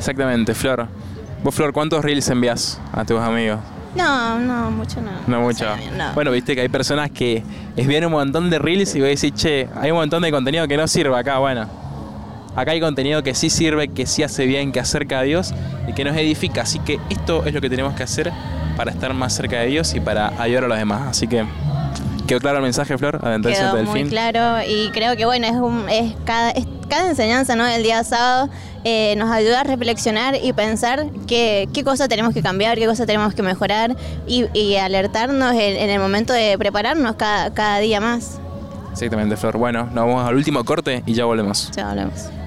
Exactamente, Flor. Vos, Flor, ¿cuántos reels envías a tus amigos? No, mucho no. No mucho. No. Bueno, viste que hay personas que envían un montón de reels y vos decís, che, hay un montón de contenido que no sirve acá. Bueno, acá hay contenido que sí sirve, que sí hace bien, que acerca a Dios y que nos edifica. Así que esto es lo que tenemos que hacer para estar más cerca de Dios y para ayudar a los demás. Así que, ¿quedó claro el mensaje, Flor? Adentrarse Quedó del muy fin. claro y creo que bueno, es cada enseñanza, ¿no? El día sábado nos ayuda a reflexionar y pensar qué cosa tenemos que cambiar, qué cosa tenemos que mejorar y alertarnos en el momento de prepararnos cada día más. Exactamente, Flor. Bueno, nos vamos al último corte y ya volvemos. Ya hablamos.